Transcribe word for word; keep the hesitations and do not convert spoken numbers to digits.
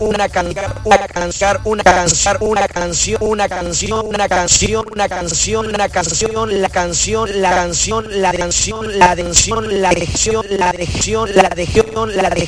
una canción, una canción, una canción, una canción, una canción, una canción, una canción, una canción, la canción, la canción, la canción, la canción, la canción, la canción, la canción, la canción, la canción.